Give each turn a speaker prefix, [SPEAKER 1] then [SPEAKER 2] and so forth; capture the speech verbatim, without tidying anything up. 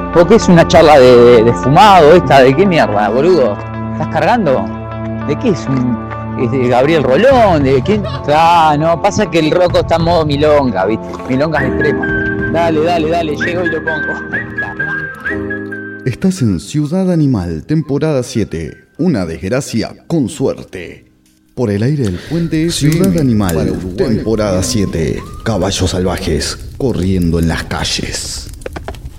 [SPEAKER 1] Porque es una charla de, de, de fumado esta, ¿de qué mierda, boludo? ¿Estás cargando? ¿De qué es un es de Gabriel Rolón? ¿De quién? Ah, no, pasa que el Rocco está en modo milonga, ¿viste? Milongas extremas. Dale, dale, dale, llego y lo pongo.
[SPEAKER 2] Estás en Ciudad Animal, temporada siete. Una desgracia con suerte. Por el aire del puente Ciudad Animal, temporada siete. Caballos salvajes corriendo en las calles.